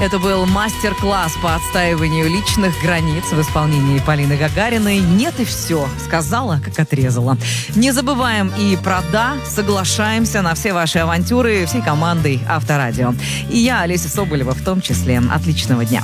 Это был мастер-класс по отстаиванию личных границ в исполнении Полины Гагариной. Нет и все. Сказала, как отрезала. Не забываем и про «да», соглашаемся на все ваши авантюры всей командой Авторадио. И я, Олеся Соболева, в том числе. Отличного дня.